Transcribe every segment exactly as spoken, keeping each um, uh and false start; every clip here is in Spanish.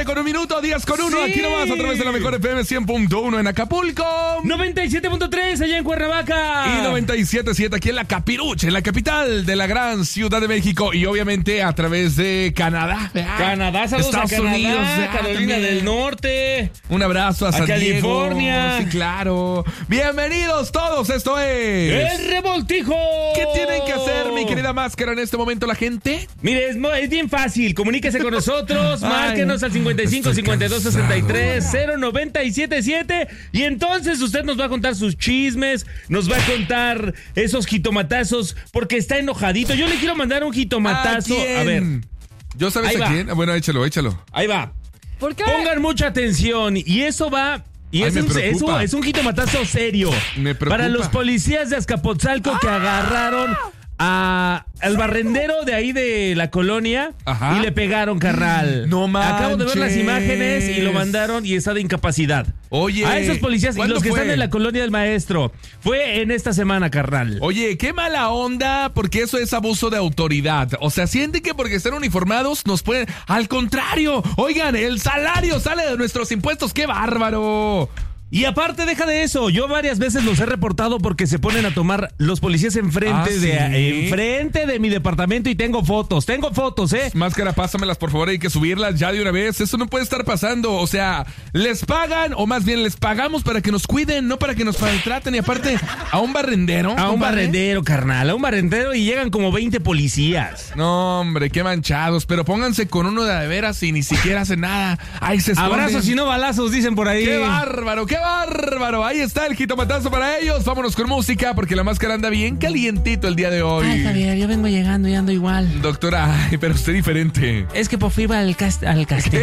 nueve con un minuto, diez con uno. Sí. Aquí nomás a través de la mejor F M cien punto uno en Acapulco. noventa y siete punto tres allá en Cuernavaca. Y noventa y siete punto siete aquí en la Capirucha, en la capital de la gran Ciudad de México. Y obviamente a través de Canadá. Canadá, saludos Estados a Canadá, Unidos, Carolina también. del Norte. Un abrazo a, A San California. Diego. Sí, claro. Bienvenidos todos, esto es... ¡El revoltijo! ¿Qué tienen que hacer, mi querida Máscara, en este momento la gente? Mire, es, mo- es bien fácil. Comuníquese con nosotros. Ay, márquenos al cincuenta y cinco, estoy cincuenta y dos, sesenta y tres, cansado. cero noventa y siete siete. Y entonces usted nos va a contar sus chismes, nos va a contar esos jitomatazos, porque está enojadito. Yo le quiero mandar un jitomatazo. ¿A quién? A ver, ¿Yo sabes Ahí a va. quién? Bueno, échalo, échalo. ahí va. ¿Por qué? Pongan mucha atención. Y eso va. Y Ay, es, me un, es, preocupa. un, es un jitomatazo serio. Me preocupa. Para los policías de Azcapotzalco que agarraron a, al barrendero de ahí de la colonia. Ajá. Y le pegaron, carnal. No Acabo de ver las manches. imágenes y lo mandaron y está de incapacidad. Oye, A esos policías y ¿cuándo los que fue? están en la colonia del maestro. Fue en esta semana, carnal. Oye, qué mala onda, porque eso es abuso de autoridad. O sea, sienten que porque están uniformados nos pueden... Al contrario, oigan, el salario sale de nuestros impuestos, ¡qué bárbaro! Y aparte, deja de eso, yo varias veces los he reportado porque se ponen a tomar los policías enfrente, ¿Ah, de, sí? enfrente de mi departamento y tengo fotos, tengo fotos, ¿eh? Máscara, pásamelas, por favor, hay que subirlas ya de una vez. Eso no puede estar pasando. O sea, les pagan, o más bien les pagamos para que nos cuiden, no para que nos maltraten. Y aparte, a un barrendero. A un compadre. barrendero, carnal, a un barrendero y llegan como veinte policías. No, hombre, qué manchados. Pero pónganse con uno de, de veras y ni siquiera hacen nada. Ahí se esconden. Abrazos y no balazos, dicen por ahí. ¡Qué bárbaro, qué bárbaro! Ahí está el jitomatazo para ellos. Vámonos con música porque la Máscara anda bien calientito el día de hoy. Ay, Javier, yo vengo llegando y ando igual. Doctora, ay, pero usted diferente. Es que pues fui al cast al casting.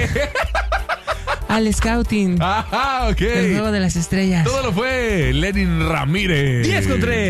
Al scouting. Ajá, ok. El juego de las estrellas. Todo lo fue Lenin Ramírez. diez con tres.